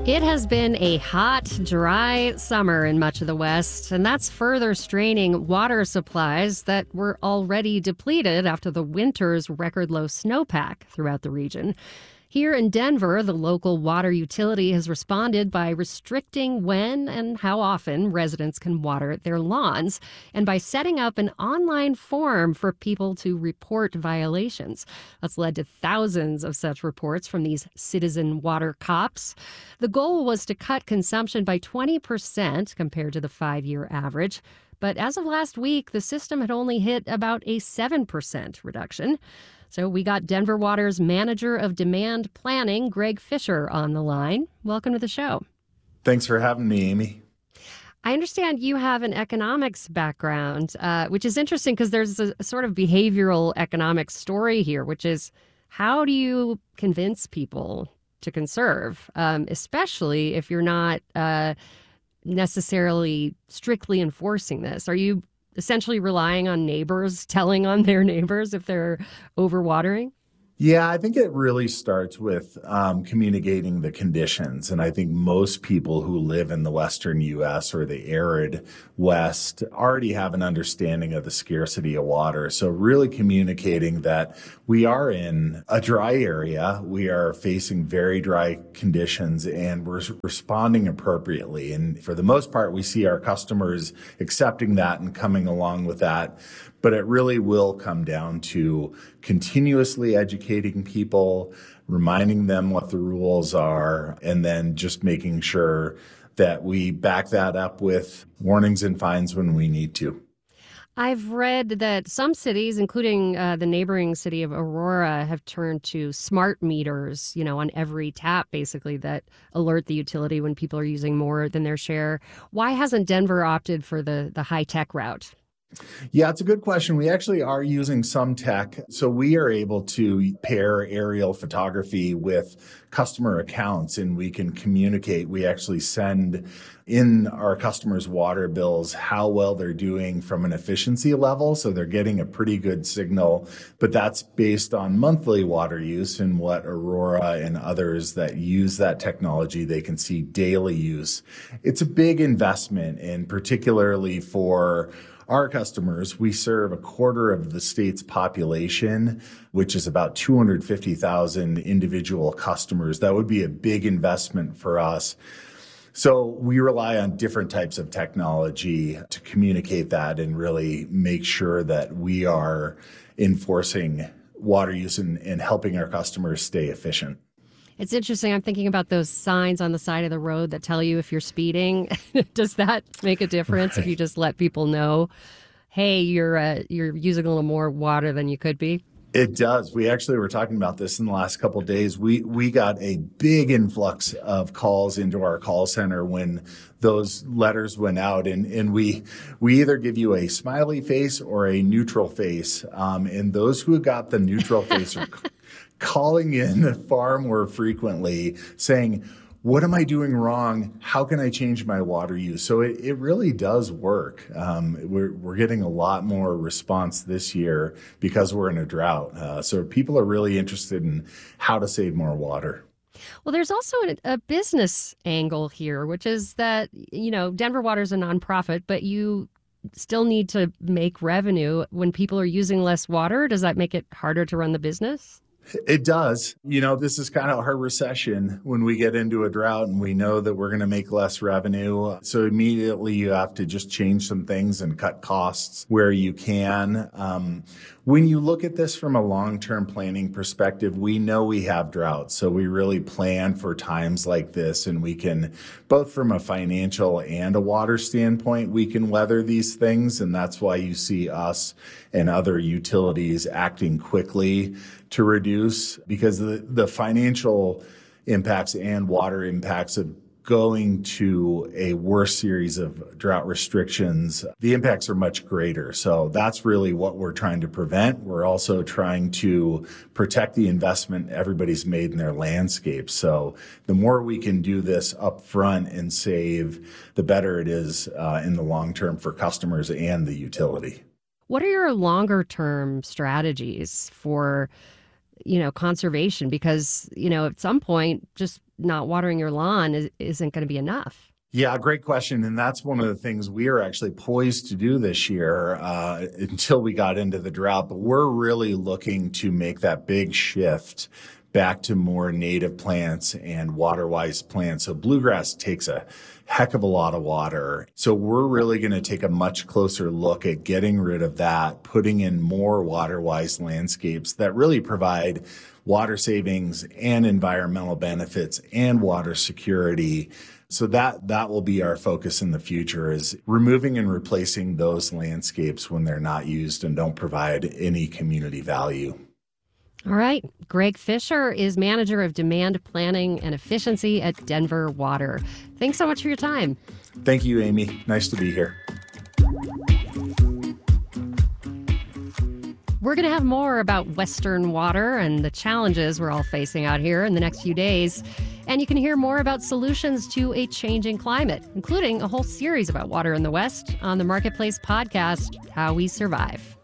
It has been a hot, dry summer in much of the West, and that's further straining water supplies that were already depleted after the winter's record low snowpack throughout the region. Here in Denver, the local water utility has responded by restricting when and how often residents can water their lawns, and by setting up an online form for people to report violations. That's led to thousands of such reports from these citizen water cops. The goal was to cut consumption by 20% compared to the 5-year average. But as of last week, the system had only hit about a 7% reduction. So we got Denver Water's Manager of Demand Planning, Greg Fisher, on the line. Welcome to the show. Thanks for having me, Amy. I understand you have an economics background, which is interesting because there's a sort of behavioral economics story here, which is how do you convince people to conserve, especially if you're not necessarily strictly enforcing this? Are you essentially relying on neighbors, telling on their neighbors if they're overwatering? Yeah, I think it really starts with communicating the conditions. And I think most people who live in the Western U.S. or the arid West already have an understanding of the scarcity of water. So really communicating that we are in a dry area, we are facing very dry conditions, and we're responding appropriately. And for the most part, we see our customers accepting that and coming along with that. But it really will come down to continuously educating people, reminding them what the rules are, and then just making sure that we back that up with warnings and fines when we need to. I've read that some cities, including the neighboring city of Aurora, have turned to smart meters, on every tap, basically, that alert the utility when people are using more than their share. Why hasn't Denver opted for the high-tech route? Yeah, it's a good question. We actually are using some tech. So we are able to pair aerial photography with customer accounts, and we can communicate. We actually send in our customers' water bills how well they're doing from an efficiency level. So they're getting a pretty good signal, but that's based on monthly water use, and what Aurora and others that use that technology, they can see daily use. It's a big investment, and particularly for our customers, we serve a quarter of the state's population, which is about 250,000 individual customers. That would be a big investment for us. So we rely on different types of technology to communicate that and really make sure that we are enforcing water use and helping our customers stay efficient. It's interesting. I'm thinking about those signs on the side of the road that tell you if you're speeding. Does that make a difference if you just let people know, hey, you're using a little more water than you could be? It does. We actually were talking about this in the last couple of days. We got a big influx of calls into our call center when those letters went out, and we either give you a smiley face or a neutral face. And those who got the neutral face are calling in far more frequently saying, what am I doing wrong? How can I change my water use? So it really does work. We're getting a lot more response this year because we're in a drought. So people are really interested in how to save more water. Well, there's also a business angle here, which is that, Denver Water is a nonprofit, but you still need to make revenue when people are using less water. Does that make it harder to run the business? It does. This is kind of our recession when we get into a drought and we know that we're going to make less revenue. So immediately you have to just change some things and cut costs where you can. When you look at this from a long-term planning perspective, we know we have droughts. So we really plan for times like this, and we can, both from a financial and a water standpoint, we can weather these things. And that's why you see us and other utilities acting quickly to reduce, because the financial impacts and water impacts of going to a worse series of drought restrictions, the impacts are much greater. So that's really what we're trying to prevent. We're also trying to protect the investment everybody's made in their landscape. So the more we can do this up front and save, the better it is in the long term for customers and the utility. What are your longer term strategies for conservation because, at some point, just not watering your lawn isn't going to be enough. Yeah, great question. And that's one of the things we are actually poised to do this year until we got into the drought. But we're really looking to make that big shift back to more native plants and water-wise plants. So bluegrass takes a heck of a lot of water. So we're really going to take a much closer look at getting rid of that, putting in more water-wise landscapes that really provide water savings and environmental benefits and water security. So that will be our focus in the future, is removing and replacing those landscapes when they're not used and don't provide any community value. All right. Greg Fisher is manager of demand planning and efficiency at Denver Water. Thanks so much for your time. Thank you, Amy. Nice to be here. We're going to have more about Western water and the challenges we're all facing out here in the next few days. And you can hear more about solutions to a changing climate, including a whole series about water in the West on the Marketplace podcast, How We Survive.